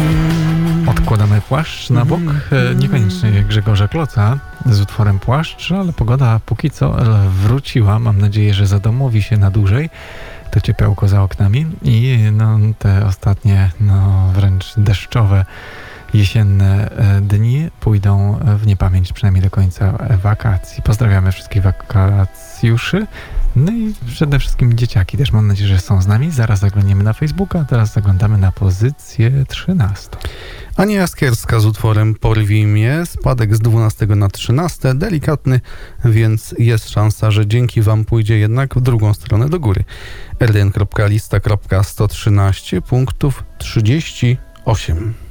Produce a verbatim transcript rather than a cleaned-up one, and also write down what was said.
Odkładamy płaszcz na bok, e, niekoniecznie Grzegorza Kloca z utworem Płaszcz, ale pogoda póki co wróciła. Mam nadzieję, że zadomowi się na dłużej. To ciepełko za oknami i no, te ostatnie, no wręcz deszczowe, jesienne e, dni pójdą w niepamięć, przynajmniej do końca wakacji. Pozdrawiamy wszystkich wakacjuszy. No i przede wszystkim dzieciaki też, mam nadzieję, że są z nami. Zaraz zaglądniemy na Facebooka, a teraz zaglądamy na pozycję trzynastą. Ania Jaskierska z utworem Porwij mnie, spadek z dwunastego na trzynaste, delikatny, więc jest szansa, że dzięki wam pójdzie jednak w drugą stronę do góry. r d n kropka lista kropka sto trzynaście punktów trzydzieści osiem.